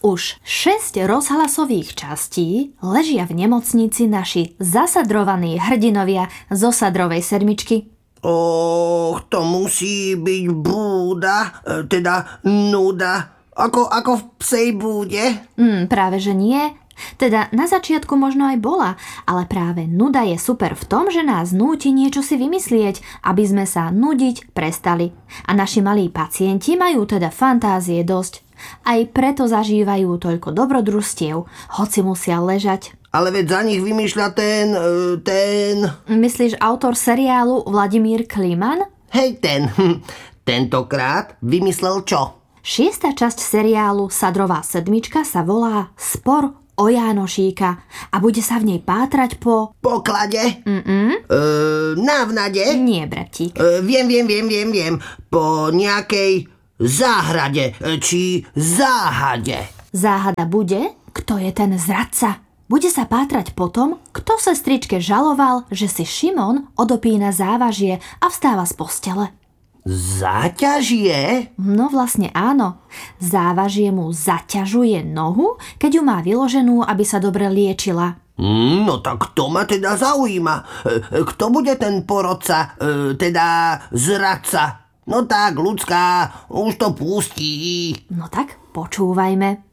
Už 6 rozhlasových častí ležia v nemocnici naši zasadrovaní hrdinovia zo Sadrovej sedmičky. To musí byť búda, teda nuda, ako v psej búde. Práve že nie. Teda na začiatku možno aj bola, ale práve nuda je super v tom, že nás núti niečo si vymyslieť, aby sme sa nudiť prestali. A naši malí pacienti majú teda fantázie dosť. Aj preto zažívajú toľko dobrodružstiev, hoci musia ležať. Ale veď za nich vymýšľa ten... Myslíš autor seriálu Vladimír Kliman? Hej, tentokrát vymyslel čo? 6. časť seriálu Sadrová sedmička sa volá Spor o Jánošíka a bude sa v nej pátrať po... Poklade? Návnade? Nie, bratík. Viem. Po nejakej záhrade, či záhade. Záhada bude, kto je ten zradca. Bude sa pátrať po tom, kto sestričke žaloval, že si Šimon odopína závažie a vstáva z postele. Záťažie? No vlastne áno. Závažie mu zaťažuje nohu, keď ju má vyloženú, aby sa dobre liečila. No tak to ma teda zaujíma. Kto bude ten porodca, teda zradca? No tak, ľudská, už to pustí. No tak, počúvajme.